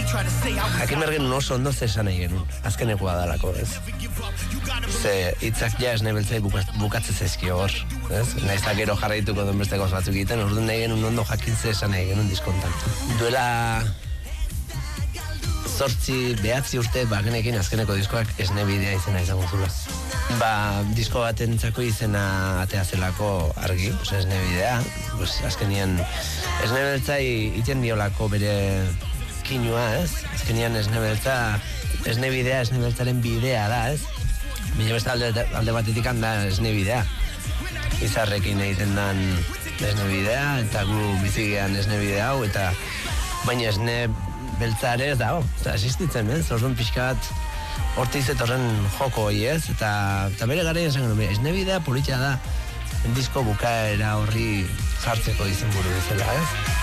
Jakin bergen oso ondo zesan egin, azkenekoa dalako, ez? Ze hitzak ja esne beltzai bukatze zaizkio hor, ez? Naizta gero jarraituko den beste gauz batzuk egiten, orduan nahi genuen ondo jakin zesan egin diskontan. Duela 8-9 urte genekin azkeneko diskoak esne bidea izena izango zula. Disko batentzako izena atea zelako argi, esne bidea, azkenian esne beltzai iten diolako bere kinua, ez? Azkenian esne beltza, esne bidea, esne beltzaren bidea da, ez? Baina beste alde batetik handa esne bidea. Izarrekin egiten dan esne bidea, eta gu bizigean esne bidea hau, eta baina esne beltzare ez da, eta existitzen, ez? Orduan pixka bat hortiz etorren joko hori, ez? Eta bere garaian esan genuen, esne bidea politia da, disko bukaera horri jartzeko izenburu bezala, ez?